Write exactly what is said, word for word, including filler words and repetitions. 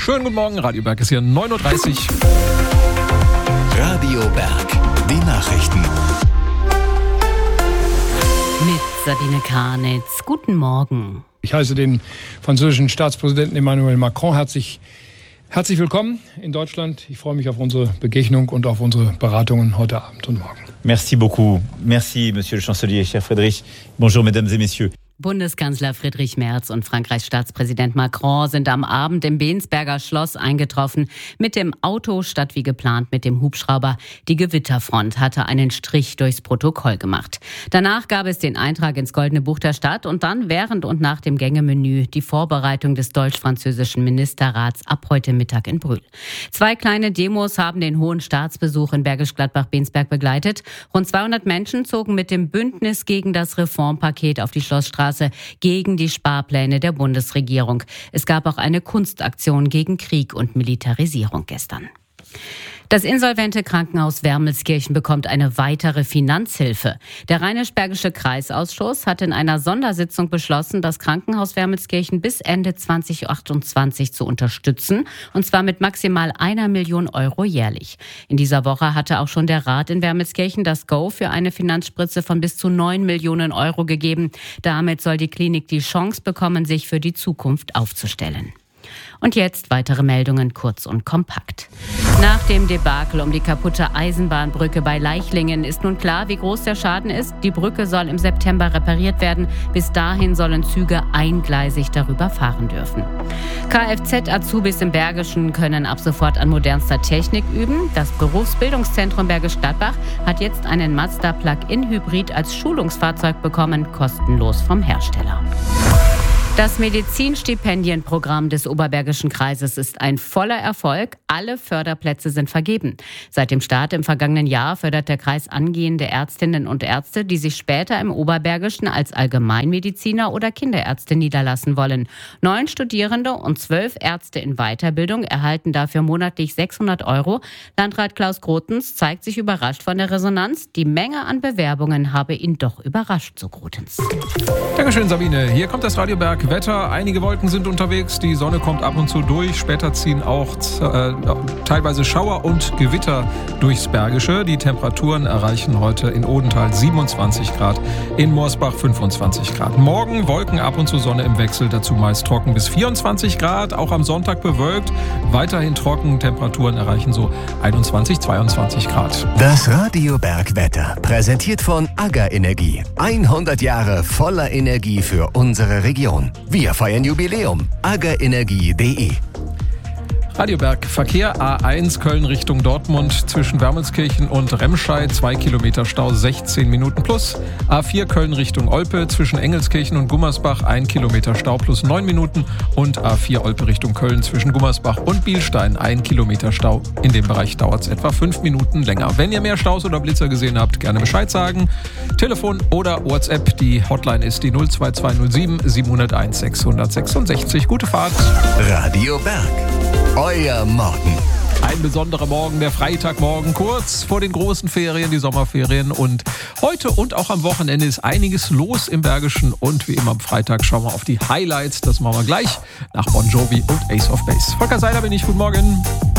Schönen guten Morgen, Radio Berg ist hier neun Uhr dreißig. Radio Berg, die Nachrichten. Mit Sabine Karnitz. Guten Morgen. Ich heiße den französischen Staatspräsidenten Emmanuel Macron herzlich, herzlich willkommen in Deutschland. Ich freue mich auf unsere Begegnung und auf unsere Beratungen heute Abend und morgen. Merci beaucoup. Merci, Monsieur le Chancelier, cher Friedrich. Bonjour, Mesdames et Messieurs. Bundeskanzler Friedrich Merz und Frankreichs Staatspräsident Macron sind am Abend im Bensberger Schloss eingetroffen. Mit dem Auto statt wie geplant mit dem Hubschrauber. Die Gewitterfront hatte einen Strich durchs Protokoll gemacht. Danach gab es den Eintrag ins Goldene Buch der Stadt und dann während und nach dem Gängemenü die Vorbereitung des deutsch-französischen Ministerrats ab heute Mittag in Brühl. Zwei kleine Demos haben den hohen Staatsbesuch in Bergisch Gladbach-Bensberg begleitet. Rund zweihundert Menschen zogen mit dem Bündnis gegen das Reformpaket auf die Schlossstraße gegen die Sparpläne der Bundesregierung. Es gab auch eine Kunstaktion gegen Krieg und Militarisierung gestern. Das insolvente Krankenhaus Wermelskirchen bekommt eine weitere Finanzhilfe. Der Rheinisch-Bergische Kreisausschuss hat in einer Sondersitzung beschlossen, das Krankenhaus Wermelskirchen bis Ende zwanzig achtundzwanzig zu unterstützen, und zwar mit maximal einer Million Euro jährlich. In dieser Woche hatte auch schon der Rat in Wermelskirchen das Go für eine Finanzspritze von bis zu neun Millionen Euro gegeben. Damit soll die Klinik die Chance bekommen, sich für die Zukunft aufzustellen. Und jetzt weitere Meldungen kurz und kompakt. Nach dem Debakel um die kaputte Eisenbahnbrücke bei Leichlingen ist nun klar, wie groß der Schaden ist. Die Brücke soll im September repariert werden. Bis dahin sollen Züge eingleisig darüber fahren dürfen. Kfz-Azubis im Bergischen können ab sofort an modernster Technik üben. Das Berufsbildungszentrum Bergisch Gladbach hat jetzt einen Mazda Plug-in-Hybrid als Schulungsfahrzeug bekommen, kostenlos vom Hersteller. Das Medizinstipendienprogramm des Oberbergischen Kreises ist ein voller Erfolg. Alle Förderplätze sind vergeben. Seit dem Start im vergangenen Jahr fördert der Kreis angehende Ärztinnen und Ärzte, die sich später im Oberbergischen als Allgemeinmediziner oder Kinderärzte niederlassen wollen. Neun Studierende und zwölf Ärzte in Weiterbildung erhalten dafür monatlich sechshundert Euro. Landrat Klaus Grotens zeigt sich überrascht von der Resonanz. Die Menge an Bewerbungen habe ihn doch überrascht, so Grotens. Dankeschön, Sabine. Hier kommt das Radio Berg Wetter. Einige Wolken sind unterwegs, die Sonne kommt ab und zu durch. Später ziehen auch äh, teilweise Schauer und Gewitter durchs Bergische. Die Temperaturen erreichen heute in Odenthal siebenundzwanzig Grad, in Morsbach fünfundzwanzig Grad. Morgen Wolken, ab und zu Sonne im Wechsel, dazu meist trocken bis vierundzwanzig Grad. Auch am Sonntag bewölkt, weiterhin trocken. Temperaturen erreichen so einundzwanzig, zweiundzwanzig Grad. Das Radio Berg Wetter, präsentiert von AGA Energie. hundert Jahre voller Energie für unsere Region. Wir feiern Jubiläum. agaenergie punkt de. Radio Berg Verkehr A eins Köln Richtung Dortmund zwischen Wermelskirchen und Remscheid, zwei Kilometer Stau, sechzehn Minuten plus. A vier Köln Richtung Olpe zwischen Engelskirchen und Gummersbach, ein Kilometer Stau plus neun Minuten. Und A vier Olpe Richtung Köln zwischen Gummersbach und Bielstein, ein Kilometer Stau. In dem Bereich dauert es etwa fünf Minuten länger. Wenn ihr mehr Staus oder Blitzer gesehen habt, gerne Bescheid sagen. Telefon oder WhatsApp, die Hotline ist die null zwei zwei null sieben sieben null eins sechs sechs sechs. Gute Fahrt. Radio Berg. Euer Morgen. Ein besonderer Morgen, der Freitagmorgen, kurz vor den großen Ferien, die Sommerferien. Und heute und auch am Wochenende ist einiges los im Bergischen. Und wie immer am Freitag schauen wir auf die Highlights. Das machen wir gleich nach Bon Jovi und Ace of Base. Volker Seiler bin ich, guten Morgen.